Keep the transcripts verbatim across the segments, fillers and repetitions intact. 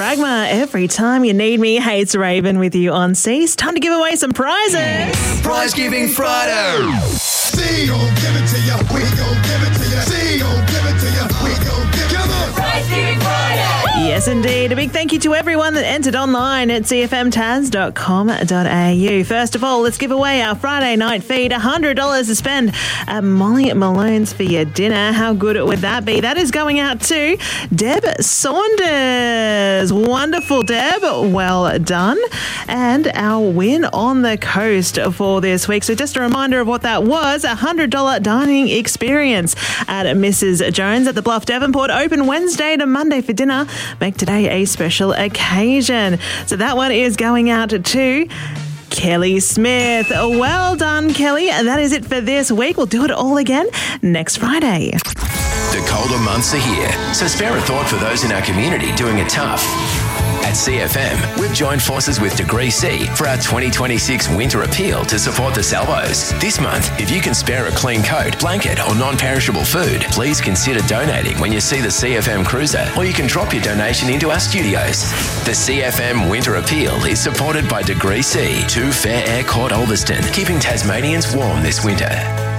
Diaphragma. Every time you need me. Hey, it's Raven with you on Cease. Time to give away some prizes. Prize Giving Friday. C gon' give it to ya, we gon' give it to ya. C gon' give it to ya, we gon' give it to ya. Prize Giving Friday. Yes, indeed. A big thank you to everyone that entered online at c f m taz dot com dot a u. First of all, let's give away our Friday night feed, one hundred dollars to spend at Molly Malone's for your dinner. How good would that be? That is going out to Deb Saunders. Wonderful, Deb. Well done. And our win on the coast for this week. So just a reminder of what that was, a one hundred dollars dining experience at Missus Jones at the Bluff, Devonport. Open Wednesday to Monday for dinner. Make today a special occasion. So that one is going out to Kelly Smith. Well done, Kelly. That is it for this week. We'll do it all again next Friday. The colder months are here, so spare a thought for those in our community doing it tough. At C F M, we've joined forces with Degree C for our twenty twenty-six Winter Appeal to support the salvos. This month, if you can spare a clean coat, blanket or non-perishable food, please consider donating when you see the C F M Cruiser, or you can drop your donation into our studios. The C F M Winter Appeal is supported by Degree C, two Fair Air Court Ulverston, keeping Tasmanians warm this winter.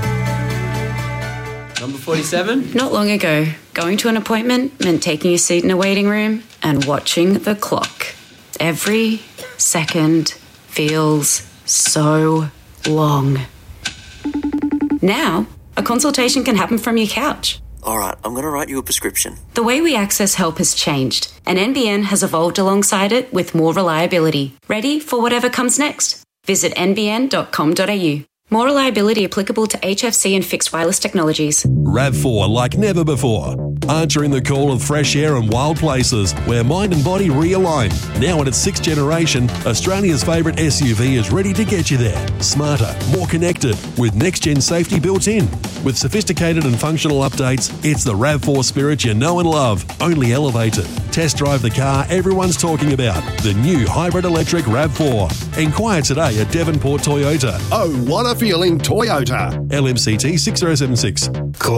Number forty-seven? Not long ago, going to an appointment meant taking a seat in a waiting room and watching the clock. Every second feels so long. Now, a consultation can happen from your couch. All right, I'm going to write you a prescription. The way we access help has changed, and N B N has evolved alongside it with more reliability. Ready for whatever comes next? Visit n b n dot com dot a u. More reliability applicable to H F C and fixed wireless technologies. RAV four like never before. Answering the call of fresh air and wild places where mind and body realign. Now in its sixth generation, Australia's favourite S U V is ready to get you there. Smarter, more connected, with next-gen safety built in. With sophisticated and functional updates, it's the RAV four spirit you know and love, only elevated. Test drive the car everyone's talking about, the new hybrid electric RAV four. Inquire today at Devonport Toyota. Oh, what a feeling, Toyota. L M C T six zero seven six.